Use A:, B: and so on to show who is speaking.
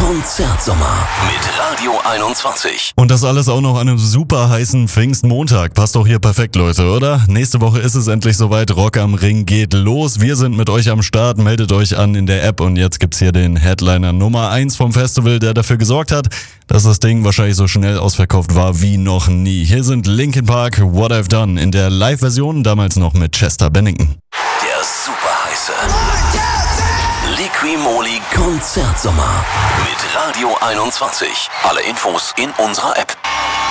A: Konzertsommer mit Radio 21.
B: Und das alles auch noch an einem super heißen Pfingstmontag. Passt doch hier perfekt, Leute, oder? Nächste Woche ist es endlich soweit. Rock am Ring geht los. Wir sind mit euch am Start. Meldet euch an in der App. Und jetzt gibt's hier den Headliner Nummer 1 vom Festival, der dafür gesorgt hat, dass das Ding wahrscheinlich so schnell ausverkauft war wie noch nie. Hier sind Linkin Park, What I've Done in der Live-Version, damals noch mit Chester Bennington.
A: Der super heiße Liqui-Moly Konzertsommer mit Radio 21. Alle Infos in unserer App.